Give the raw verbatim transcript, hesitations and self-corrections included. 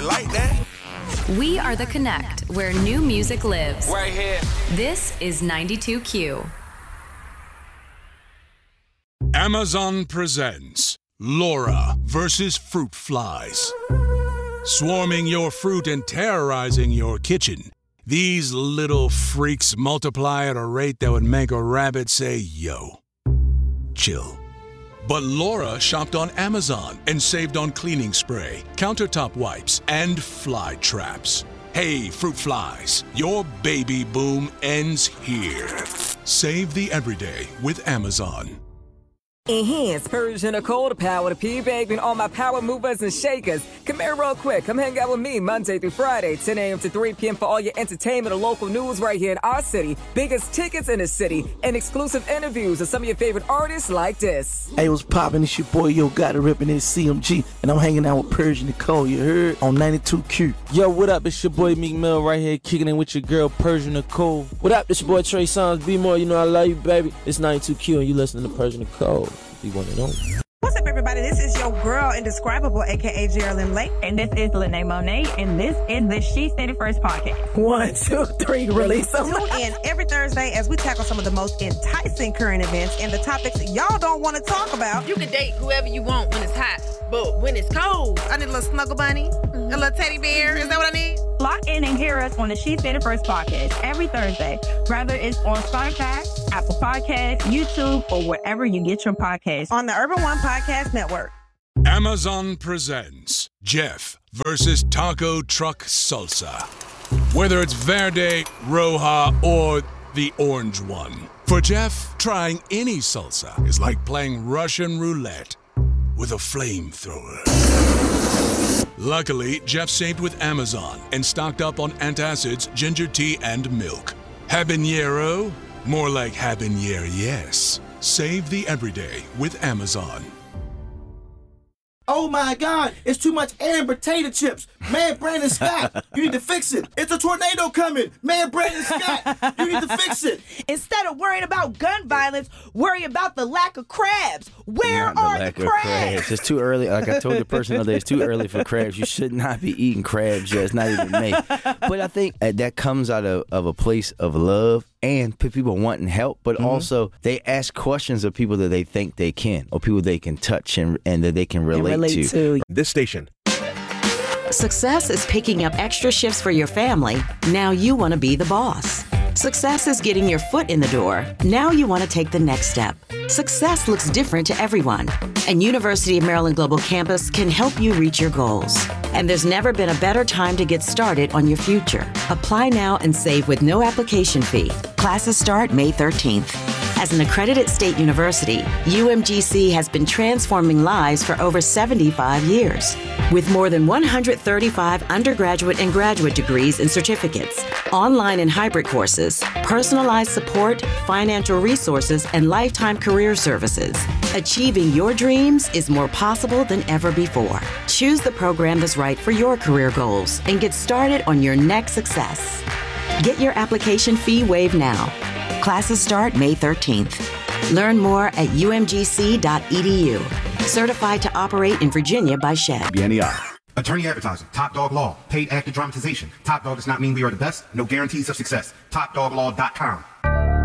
like that. We are the Connect, where new music lives. Right here. This is ninety-two Q. Amazon presents Laura versus Fruit Flies. Swarming your fruit and terrorizing your kitchen, these little freaks multiply at a rate that would make a rabbit say, yo. Chill. But Laura shopped on Amazon and saved on cleaning spray, countertop wipes, and fly traps. Hey, fruit flies, your baby boom ends here. Save the everyday with Amazon. Enhance Persian Nicole to power the P, baby, and all my power movers and shakers. Come here real quick. Come hang out with me Monday through Friday, ten a.m. to three p.m. for all your entertainment and local news right here in our city. Biggest tickets in the city and exclusive interviews of some of your favorite artists like this. Hey, what's poppin'? It's your boy Yo Gotti rippin' this C M G, and I'm hanging out with Persian Nicole, you heard? On ninety-two Q. Yo, what up? It's your boy Meek Mill right here kicking in with your girl Persian Nicole. What up? It's your boy Trey Songz. Be more, you know I love you, baby. It's ninety-two Q and you listening to Persian Nicole. You want to know. What's up, everybody? This is your girl, Indescribable, a k a. Geraldine Lake. And this is Lene Monet, and this is the She Said It First podcast. One, two, three, release them. Tune in every Thursday as we tackle some of the most enticing current events and the topics y'all don't want to talk about. You can date whoever you want when it's hot, but when it's cold, I need a little snuggle bunny, mm-hmm. a little teddy bear. Is that what I need? Lock in and hear us on the She Said It First podcast every Thursday, whether it's on Spotify, Apple Podcasts, YouTube, or wherever you get your podcasts. On the Urban One Podcast Network. Amazon presents Jeff versus Taco Truck Salsa. Whether it's Verde, Roja, or the orange one. For Jeff, trying any salsa is like playing Russian roulette with a flamethrower. Luckily, Jeff saved with Amazon and stocked up on antacids, ginger tea, and milk. Habanero? More like habanero, yes. Save the everyday with Amazon. Oh my God, it's too much air in potato chips. Man, Brandon Scott, you need to fix it. It's a tornado coming. Man, Brandon Scott, you need to fix it. Instead of worrying about gun violence, worry about the lack of crabs. Where Not are the, the crabs? crabs? It's too early. Like I told the person the other day, it's too early for crabs. You should not be eating crabs yet. It's not even May. But I think that comes out of, of a place of love and people wanting help, but mm-hmm. also they ask questions of people that they think they can, or people they can touch and, and that they can relate, relate to. to. This station. Success is picking up extra shifts for your family. Now you want to be the boss. Success is getting your foot in the door. Now you want to take the next step. Success looks different to everyone, and University of Maryland Global Campus can help you reach your goals. And there's never been a better time to get started on your future. Apply now and save with no application fee. Classes start May thirteenth. As an accredited state university, U M G C has been transforming lives for over seventy-five years. With more than one hundred thirty-five undergraduate and graduate degrees and certificates, online and hybrid courses, personalized support, financial resources, and lifetime career services, achieving your dreams is more possible than ever before. Choose the program that's right for your career goals and get started on your next success. Get your application fee waived now. Classes start May thirteenth. Learn more at u m g c dot e d u. Certified to operate in Virginia by S H E B. B N E I. Attorney advertising, Top Dog Law, paid actor dramatization. Top Dog does not mean we are the best, no guarantees of success. top dog law dot com.